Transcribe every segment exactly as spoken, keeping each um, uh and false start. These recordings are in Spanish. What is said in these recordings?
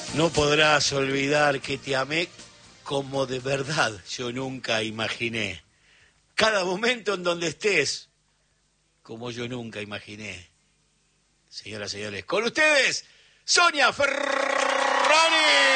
No podrás olvidar que te amé como de verdad yo nunca imaginé. Cada momento en donde estés, como yo nunca imaginé. Señoras y señores, con ustedes, Sonia Ferrari.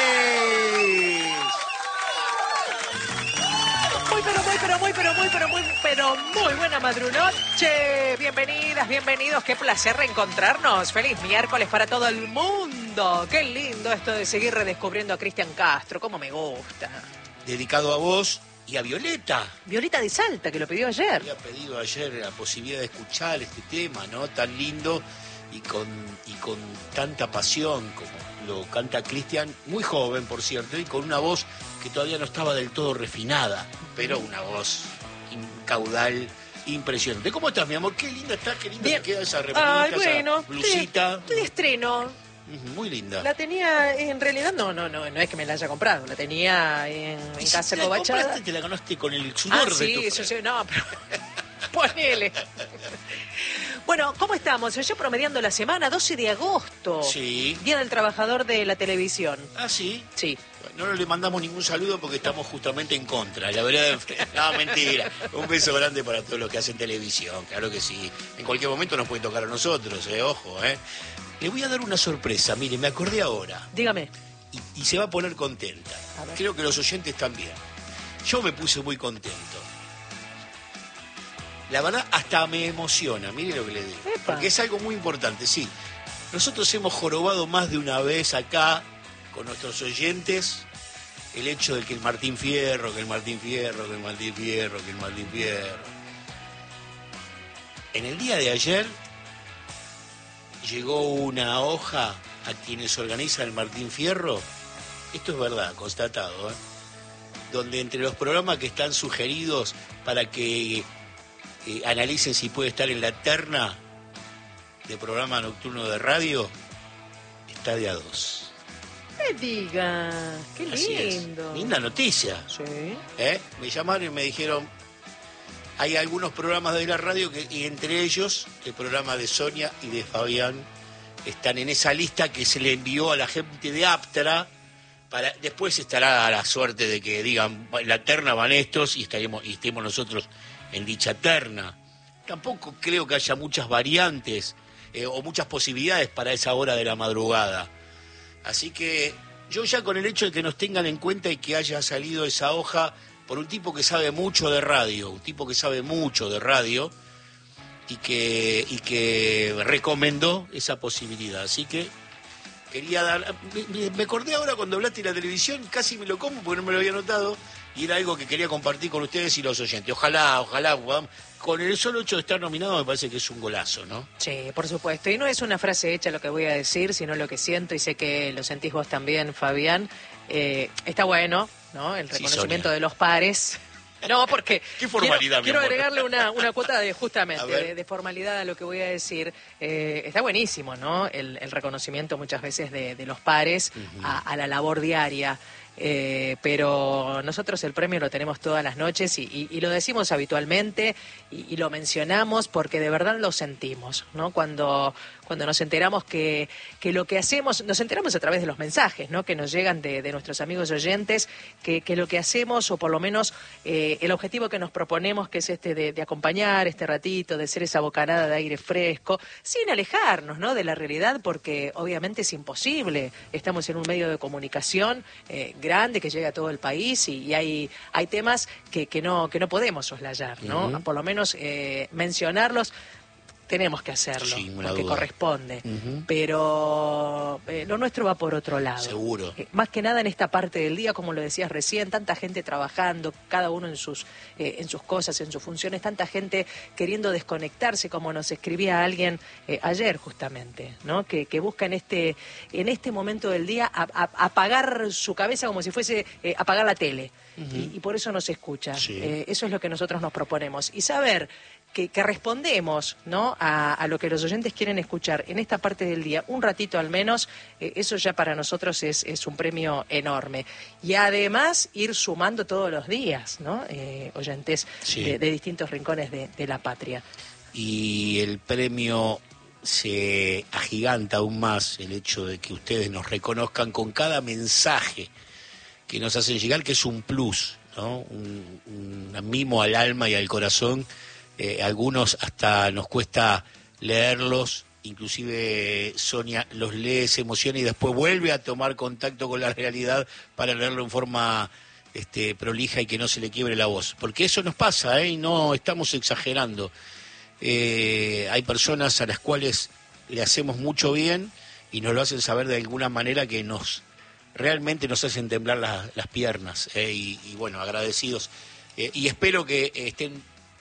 Muy, pero muy, pero muy, pero muy, pero muy, pero muy buena madrunoche. Bienvenidas, bienvenidos. Qué placer reencontrarnos. Feliz miércoles para todo el mundo. Qué lindo esto de seguir redescubriendo a Cristian Castro. Cómo me gusta. Dedicado a vos y a Violeta. Violeta de Salta, que lo pidió ayer. Había pedido ayer la posibilidad de escuchar este tema, ¿no? Tan lindo y con, y con tanta pasión como lo canta Cristian, muy joven, por cierto, y con una voz que todavía no estaba del todo refinada, pero una voz, un caudal impresionante. ¿Cómo estás, mi amor? Qué linda estás, qué linda Bien. te queda esa remerita, Ay, bueno, esa blusita. Estoy, estoy de estreno. Ujú, muy linda. La tenía, en realidad, no, no, no, no es que me la haya comprado. La tenía en, en ¿Y casa si te la cobachada. compraste, te la ganaste con el sudor Ah, de sí, tu eso frente? sí, no, pero ponele. Bueno, ¿cómo estamos? Yo promediando la semana, doce de agosto. Sí. Día del Trabajador de la Televisión. Ah, sí. Sí. No le mandamos ningún saludo porque estamos justamente en contra. La verdad, no, mentira. Un beso grande para todos los que hacen televisión, claro que sí. En cualquier momento nos pueden tocar a nosotros, eh, ojo, eh. Le voy a dar una sorpresa, mire, me acordé ahora. Dígame. Y, y se va a poner contenta. A ver. Creo que los oyentes también. Yo me puse muy contento. La verdad, hasta me emociona, mire lo que le digo. Epa. Porque es algo muy importante, sí. Nosotros hemos jorobado más de una vez acá con nuestros oyentes el hecho de que el Martín Fierro, que el Martín Fierro, que el Martín Fierro, que el Martín Fierro. En el día de ayer llegó una hoja a quienes organizan el Martín Fierro, esto es verdad, constatado, ¿eh? Donde entre los programas que están sugeridos para que eh, analicen si puede estar en la terna de programa nocturno de radio, está de a dos. Me diga, qué Así es. lindo. Linda noticia. Sí. ¿Eh? Me llamaron y me dijeron, hay algunos programas de la radio que, y entre ellos el programa de Sonia y de Fabián están en esa lista que se le envió a la gente de Aptra. Para, después estará a la suerte de que digan, en la terna van estos y estaremos y estemos nosotros en dicha terna. Tampoco creo que haya muchas variantes eh, o muchas posibilidades para esa hora de la madrugada. Así que yo ya con el hecho de que nos tengan en cuenta y que haya salido esa hoja por un tipo que sabe mucho de radio, un tipo que sabe mucho de radio y que, y que recomendó esa posibilidad. Así que quería dar... Me, me acordé ahora cuando hablaste de la televisión, casi me lo como porque no me lo había notado y era algo que quería compartir con ustedes y los oyentes. Ojalá, ojalá podamos... Con el solo hecho de estar nominado me parece que es un golazo, ¿no? Sí, por supuesto. Y no es una frase hecha lo que voy a decir, sino lo que siento y sé que lo sentís vos también, Fabián. Eh, está bueno, ¿no? El Sí, reconocimiento Sonia. de los pares. No, porque Qué formalidad, mi quiero, quiero amor. agregarle una, una cuota de A justamente ver. de, de formalidad a lo que voy a decir. Eh, está buenísimo, ¿no? El, el reconocimiento muchas veces de, de los pares Uh-huh. a, a la labor diaria. Eh, pero nosotros el premio lo tenemos todas las noches y, y, y lo decimos habitualmente y, y lo mencionamos porque de verdad lo sentimos, ¿no? Cuando, cuando nos enteramos que, que lo que hacemos, nos enteramos a través de los mensajes, ¿no? Que nos llegan de, de nuestros amigos oyentes, que, que lo que hacemos, o por lo menos eh, el objetivo que nos proponemos, que es este de, de acompañar este ratito, de ser esa bocanada de aire fresco, sin alejarnos, ¿no? De la realidad, porque obviamente es imposible. Estamos en un medio de comunicación eh, grande que llega a todo el país y, y hay hay temas que, que no que no podemos soslayar, ¿no? Uh-huh. Por lo menos eh, mencionarlos tenemos que hacerlo, Sin ninguna porque duda. corresponde. Uh-huh. Pero eh, lo nuestro va por otro lado. Seguro. Eh, más que nada en esta parte del día, como lo decías recién, tanta gente trabajando, cada uno en sus eh, en sus cosas, en sus funciones, tanta gente queriendo desconectarse, como nos escribía alguien eh, ayer justamente, ¿no? Que, que busca en este en este momento del día a, a, apagar su cabeza como si fuese eh, apagar la tele. Uh-huh. y, y por eso nos escucha. Sí. Eh, eso es lo que nosotros nos proponemos. Y saber que, que respondemos, ¿no? a, a lo que los oyentes quieren escuchar en esta parte del día, un ratito al menos, eh, eso ya para nosotros es, es un premio enorme. Y además ir sumando todos los días, ¿no? Eh, oyentes Sí. de, de distintos rincones de, de la patria. Y el premio se agiganta aún más el hecho de que ustedes nos reconozcan con cada mensaje que nos hacen llegar, que es un plus, ¿no? Un, un mimo al alma y al corazón. Eh, algunos hasta nos cuesta leerlos, inclusive Sonia los lee, se emociona y después vuelve a tomar contacto con la realidad para leerlo en forma este, prolija y que no se le quiebre la voz. Porque eso nos pasa, ¿eh? Y no estamos exagerando. Eh, hay personas a las cuales le hacemos mucho bien y nos lo hacen saber de alguna manera que nos realmente nos hacen temblar la, las piernas, eh, y, y bueno, agradecidos. Eh, y espero que estén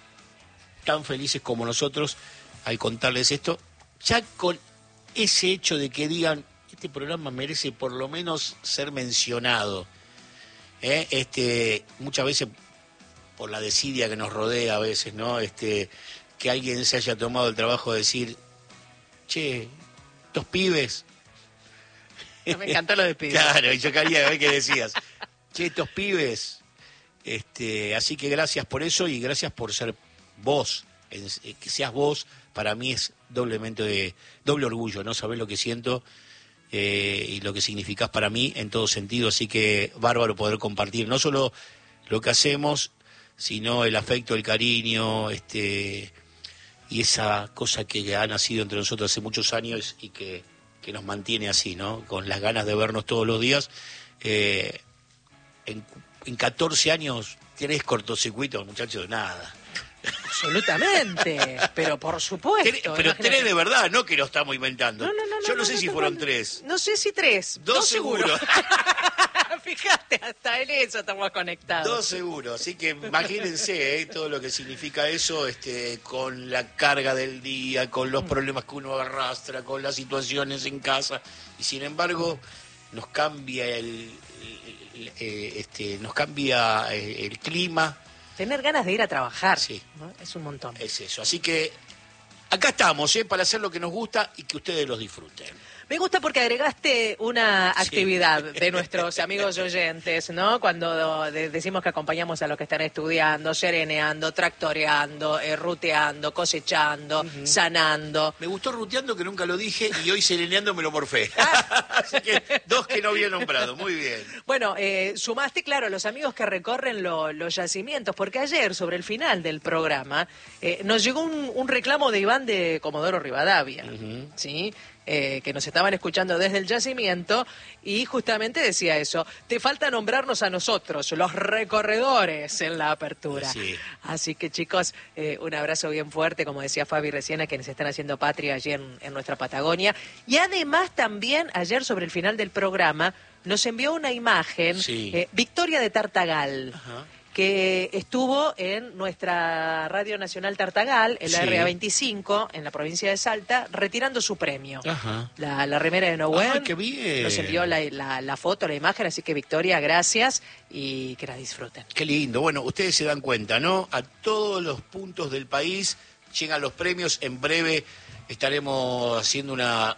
tan felices como nosotros al contarles esto, ya con ese hecho de que digan, este programa merece por lo menos ser mencionado. Eh, este, muchas veces por la desidia que nos rodea a veces, ¿no? Este, que alguien se haya tomado el trabajo de decir, che, estos pibes. No, me encantó lo de pibes. Claro, y yo quería ver qué decías. Che, estos pibes. Este, así que gracias por eso y gracias por ser vos. Que seas vos, para mí es doblemente de, doble orgullo, ¿no? Saber lo que siento eh, y lo que significás para mí en todo sentido. Así que bárbaro poder compartir no solo lo que hacemos, sino el afecto, el cariño, este, y esa cosa que ha nacido entre nosotros hace muchos años y que, que nos mantiene así, ¿no? Con las ganas de vernos todos los días. Eh, en, en catorce años tenés cortocircuito, muchachos, nada. Absolutamente, pero por supuesto. Tenés, pero imagínate. Tres de verdad, no que lo estamos inventando. No, no, no, Yo no, no sé no, si no, fueron no, tres. No sé si tres. Dos, dos seguro. seguro. Fíjate, hasta en eso estamos conectados. Dos seguro, así que imagínense eh, todo lo que significa eso, este, con la carga del día, con los problemas que uno arrastra, con las situaciones en casa, y sin embargo nos cambia el, el, el eh, este, nos cambia el, el clima. Tener ganas de ir a trabajar, sí, ¿no? Es un montón. Es eso, así que acá estamos, ¿eh? Para hacer lo que nos gusta y que ustedes los disfruten. Me gusta porque agregaste una actividad sí. de nuestros amigos oyentes, ¿no? Cuando de, decimos que acompañamos a los que están estudiando, sereneando, tractoreando, eh, ruteando, cosechando, uh-huh. sanando. Me gustó ruteando, que nunca lo dije, y hoy sereneando me lo morfé. Ah. Así que dos que no había nombrado, muy bien. Bueno, eh, sumaste, claro, los amigos que recorren lo, los yacimientos, porque ayer, sobre el final del programa, eh, nos llegó un, un reclamo de Iván de Comodoro Rivadavia, uh-huh. ¿sí?, Eh, que nos estaban escuchando desde el yacimiento y justamente decía eso, te falta nombrarnos a nosotros, los recorredores en la apertura. Sí. Así que chicos, eh, un abrazo bien fuerte, como decía Fabi recién, a quienes están haciendo patria allí en, en nuestra Patagonia. Y además también ayer sobre el final del programa nos envió una imagen, sí. eh, Victoria de Tartagal. Ajá. Que estuvo en nuestra Radio Nacional Tartagal, en la sí. R A veinticinco, en la provincia de Salta, retirando su premio. Ajá. La, la remera de Noel. ¡Ah, qué bien! Nos envió la, la, la foto, la imagen, así que Victoria, gracias y que la disfruten. Qué lindo. Bueno, ustedes se dan cuenta, ¿no? A todos los puntos del país llegan los premios. En breve estaremos haciendo una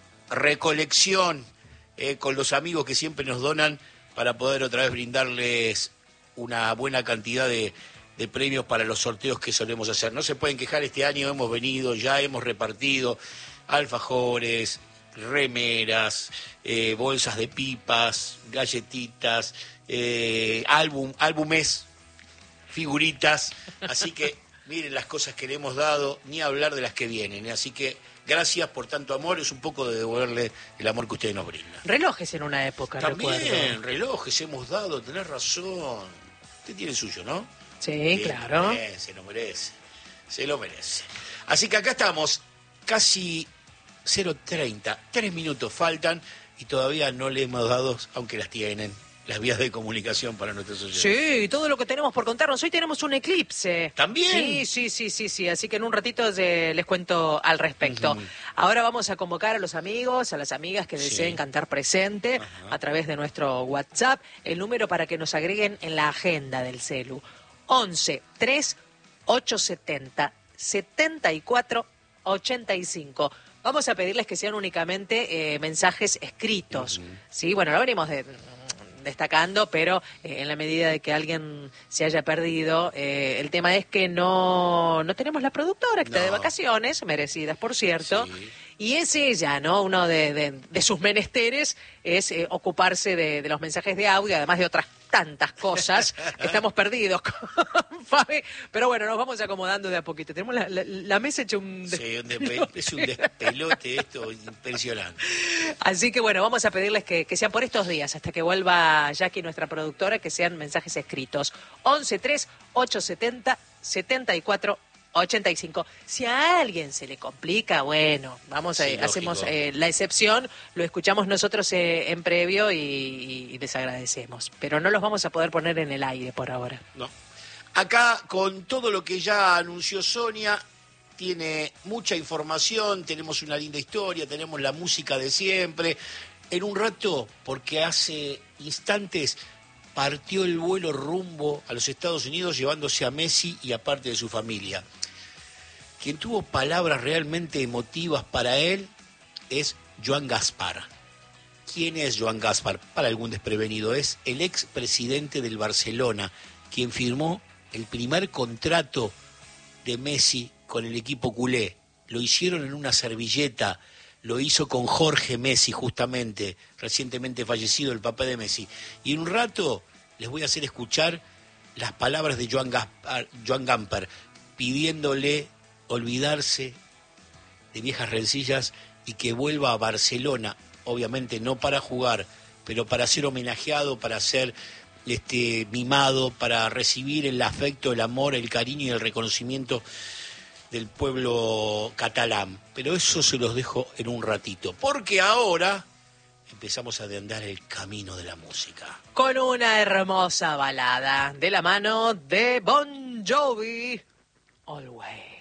recolección eh, con los amigos que siempre nos donan para poder otra vez brindarles una buena cantidad de, de premios para los sorteos que solemos hacer. No se pueden quejar, este año hemos venido, ya hemos repartido alfajores, remeras, eh, bolsas de pipas, galletitas, eh, álbum, álbumes, figuritas, así que miren las cosas que le hemos dado, ni hablar de las que vienen, así que gracias por tanto amor, es un poco de devolverle el amor que ustedes nos brindan. Relojes en una época, también, recuerdo. relojes hemos dado, tenés razón. Usted tiene el suyo, ¿no? Sí, bien, claro. Bien, se lo merece, se lo merece. Así que acá estamos, casi cero treinta, tres minutos faltan y todavía no le hemos dado, aunque las tienen, las vías de comunicación para nuestros oyentes. Sí, todo lo que tenemos por contarnos. Hoy tenemos un eclipse. ¿También? Sí, sí, sí, sí, sí. Así que en un ratito les cuento al respecto. Uh-huh. Ahora vamos a convocar a los amigos, a las amigas que deseen sí. cantar presente uh-huh. a través de nuestro WhatsApp. El número para que nos agreguen en la agenda del celu. once tres ocho setenta setenta y cuatro ochenta y cinco. Vamos a pedirles que sean únicamente eh, mensajes escritos. Uh-huh. Sí, bueno, lo venimos de... destacando, pero eh, en la medida de que alguien se haya perdido, eh, el tema es que no, no tenemos la productora que no. está de vacaciones, merecidas por cierto, sí. Y es ella, ¿no? Uno de, de, de sus menesteres es eh, ocuparse de, de los mensajes de audio, además de otras tantas cosas. Estamos perdidos con Fabi, pero bueno, nos vamos acomodando de a poquito. Tenemos la, la, la mesa hecha un... Sí, un despe- es un despelote esto, impresionante. Así que bueno, vamos a pedirles que, que sean por estos días, hasta que vuelva Jackie, nuestra productora, que sean mensajes escritos. once tres ocho setenta setenta y cuatro ochenta y cinco. Si a alguien se le complica, bueno, vamos a, sí, hacemos eh, la excepción, lo escuchamos nosotros eh, en previo y, y les agradecemos. Pero no los vamos a poder poner en el aire por ahora. No. Acá, con todo lo que ya anunció Sonia, tiene mucha información, tenemos una linda historia, tenemos la música de siempre. En un rato, porque hace instantes partió el vuelo rumbo a los Estados Unidos llevándose a Messi y a parte de su familia. Quien tuvo palabras realmente emotivas para él es Joan Gaspar. ¿Quién es Joan Gaspar? Para algún desprevenido, es el expresidente del Barcelona, quien firmó el primer contrato de Messi con el equipo culé. Lo hicieron en una servilleta, lo hizo con Jorge Messi, justamente, recientemente fallecido, el papá de Messi. Y en un rato les voy a hacer escuchar las palabras de Joan Gaspar, Joan Gamper, pidiéndole olvidarse de viejas rencillas y que vuelva a Barcelona, obviamente no para jugar, pero para ser homenajeado, para ser este, mimado, para recibir el afecto, el amor, el cariño y el reconocimiento del pueblo catalán. Pero eso se los dejo en un ratito, porque ahora empezamos a andar el camino de la música. Con una hermosa balada de la mano de Bon Jovi, Always.